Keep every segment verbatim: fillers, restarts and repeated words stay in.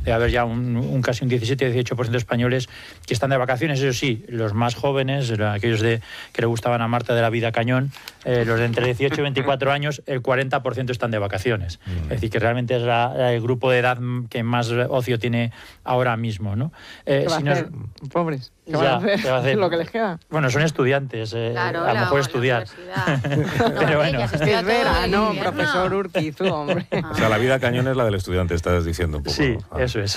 debe haber ya un, un casi un diecisiete a dieciocho por ciento de españoles que están de vacaciones. Eso sí, los más jóvenes, aquellos de que le gustaban a Marta de la vida cañón, eh, los de entre dieciocho y veinticuatro años, el cuarenta por ciento están de vacaciones. Mm. Es decir, que realmente es la, el grupo de edad que más ocio tiene ahora mismo, ¿no? Eh, ¿Qué va si a hacer? Nos... Pobres. ¿Qué ya, van a hacer? Va a hacer? ¿Lo que les queda? Bueno, son estudiantes, eh, claro, a lo mejor la, estudiar. No, pero bueno. Es verano, profesor Urquiz, hombre. Ah. O sea, la vida cañón es la del estudiante, estás diciendo un poco. Sí, ah. eso es.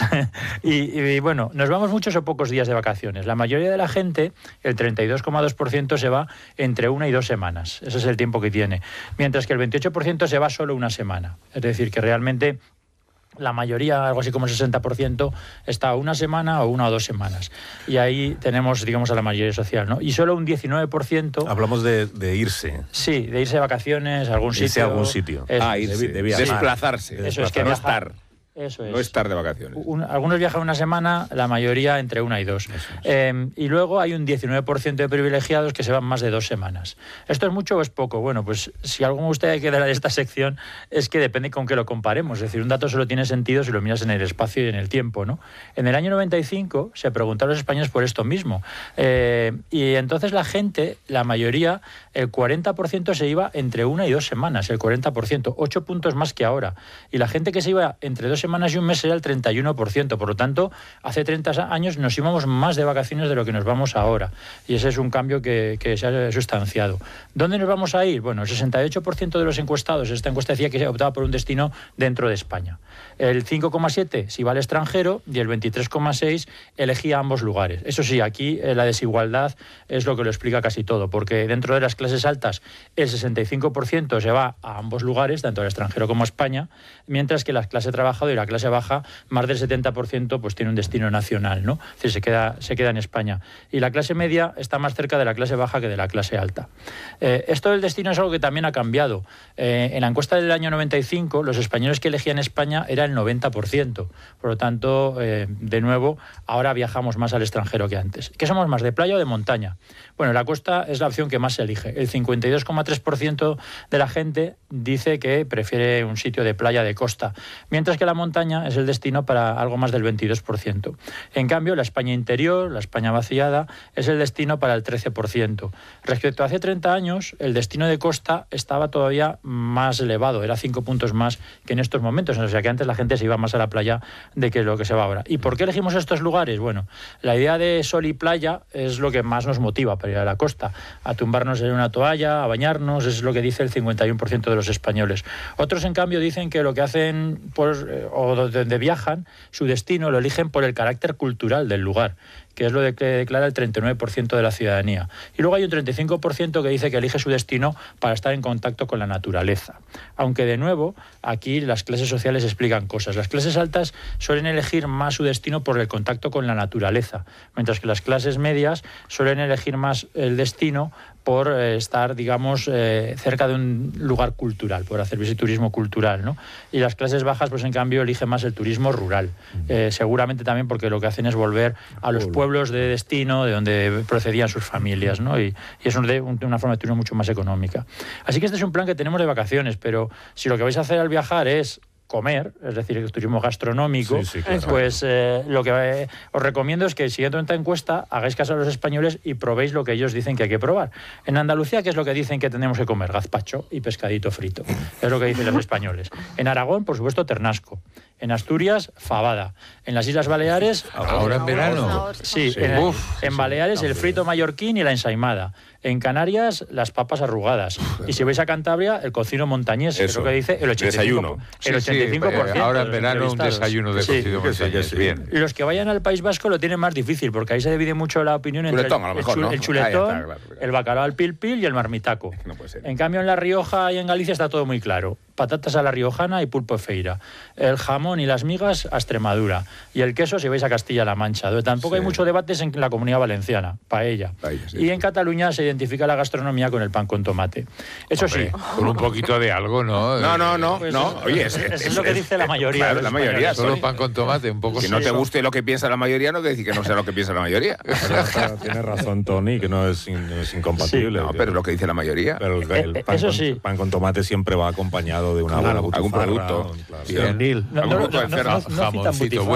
y, y bueno, nos vamos muchos o pocos días de vacaciones. La mayoría de la gente, el treinta y dos coma dos por ciento se va entre una y dos semanas. Ese es el tiempo que tiene. Mientras que el veintiocho por ciento se va solo una semana. Es decir, que realmente... la mayoría, algo así como el sesenta por ciento, está una semana o una o dos semanas. Y ahí tenemos, digamos, a la mayoría social, ¿no? Y solo un diecinueve por ciento... Hablamos de, de irse. Sí, de irse de vacaciones a algún irse sitio. a algún sitio. Es, ah, irse, de, de desplazarse. Eso es que no viajar. estar. Eso es. No estar de vacaciones. Un, algunos viajan una semana, la mayoría entre una y dos. Es. Eh, y luego hay un diecinueve por ciento de privilegiados que se van más de dos semanas. ¿Esto es mucho o es poco? Bueno, pues si algo me gustaría que de esta sección es que depende con qué lo comparemos. Es decir, un dato solo tiene sentido si lo miras en el espacio y en el tiempo, ¿no? En el año noventa y cinco se preguntaron a los españoles por esto mismo. Eh, y entonces la gente, la mayoría, el cuarenta por ciento se iba entre una y dos semanas, el cuarenta por ciento, ocho puntos más que ahora. Y la gente que se iba entre dos semanas y un mes era el treinta y uno por ciento. Por lo tanto, hace treinta años nos íbamos más de vacaciones de lo que nos vamos ahora. Y ese es un cambio que, que se ha sustanciado. ¿Dónde nos vamos a ir? Bueno, el sesenta y ocho por ciento de los encuestados, esta encuesta decía que se optaba por un destino dentro de España. El cinco coma siete por ciento si va al extranjero y el veintitrés coma seis por ciento elegía ambos lugares. Eso sí, aquí eh, la desigualdad es lo que lo explica casi todo, porque dentro de las clases altas el sesenta y cinco por ciento se va a ambos lugares, tanto al extranjero como a España, mientras que la clase trabajadora y la clase baja, más del setenta por ciento pues tiene un destino nacional, ¿no? Es decir, se queda, se queda en España. Y la clase media está más cerca de la clase baja que de la clase alta. Eh, esto del destino es algo que también ha cambiado. Eh, en la encuesta del año noventa y cinco, los españoles que elegían España era el noventa por ciento. Por lo tanto, eh, de nuevo, ahora viajamos más al extranjero que antes. ¿Qué somos más, de playa o de montaña? Bueno, la costa es la opción que más se elige. El cincuenta y dos coma tres por ciento de la gente dice que prefiere un sitio de playa, de costa, mientras que la montaña es el destino para algo más del veintidós por ciento. En cambio, la España interior, la España vaciada, es el destino para el trece por ciento. Respecto a hace treinta años, el destino de costa estaba todavía más elevado, era cinco puntos más que en estos momentos, o sea que antes la gente se iba más a la playa de que lo que se va ahora. ¿Y por qué elegimos estos lugares? Bueno, la idea de sol y playa es lo que más nos motiva para ir a la costa, a tumbarnos en una toalla, a bañarnos, es lo que dice el cincuenta y uno por ciento de los españoles. Otros, en cambio, dicen que lo que hacen, pues, o donde viajan, su destino lo eligen por el carácter cultural del lugar, que es lo de que declara el treinta y nueve por ciento de la ciudadanía. Y luego hay un treinta y cinco por ciento que dice que elige su destino para estar en contacto con la naturaleza. Aunque, de nuevo, aquí las clases sociales explican cosas. Las clases altas suelen elegir más su destino por el contacto con la naturaleza, mientras que las clases medias suelen elegir más el destino por eh, estar, digamos, eh, cerca de un lugar cultural, por hacer visiturismo cultural, ¿no? Y las clases bajas, pues en cambio, eligen más el turismo rural. Eh, seguramente también porque lo que hacen es volver a los pueblos de destino, de donde procedían sus familias, ¿no? Y, y es un de, un, una forma de turismo mucho más económica. Así que este es un plan que tenemos de vacaciones, pero si lo que vais a hacer al viajar es comer, es decir, el turismo gastronómico, sí, sí, claro. Pues eh, lo que eh, os recomiendo es que, siguiendo esta encuesta, hagáis caso a los españoles y probéis lo que ellos dicen que hay que probar. En Andalucía, ¿qué es lo que dicen que tenemos que comer? Gazpacho y pescadito frito. Es lo que dicen los españoles. En Aragón, por supuesto, ternasco. En Asturias, fabada. En las Islas Baleares... Ahora en verano. Sí, sí. En, Uf, en Baleares, sí, el frito mallorquín y la ensaimada. En Canarias, las papas arrugadas. Y si vais a Cantabria, el cocido montañés, es lo que dice el ochenta y cinco por ciento. Desayuno. El ochenta y cinco por ciento. Sí, sí, ahora en verano un desayuno de sí. cocido montañés. Sí. Bien. Los que vayan al País Vasco lo tienen más difícil, porque ahí se divide mucho la opinión entre chuletón, a lo mejor, el, ¿no? el chuletón, ah, está, claro. el bacalao al pil pil y el marmitaco. No puede ser. En cambio, en La Rioja y en Galicia está todo muy claro. Patatas a la riojana y pulpo feira. El jamón y las migas a Extremadura. Y el queso si vais a Castilla-La Mancha. Donde tampoco sí. hay mucho debates en la Comunidad Valenciana. Paella. Paella sí, y en sí. Cataluña se identifica la gastronomía con el pan con tomate. Eso Hombre, sí. Con un poquito de algo, ¿no? No, no, no. Pues no. Oye, es, es, es, es lo que dice la mayoría. Claro, la mayoría. Solo pan con tomate, un poco. Si no te guste lo que piensa la mayoría, no quiere decir que no sea lo que piensa la mayoría. Pero tiene razón Tony, que no es, in, es incompatible. Sí, no, pero es lo que dice la mayoría. Pero el, el pan, Eso con, sí. pan con tomate siempre va acompañado de una claro, buena algún producto. Claro. Sí, no, no, no, no, no, no, no, no, no, no,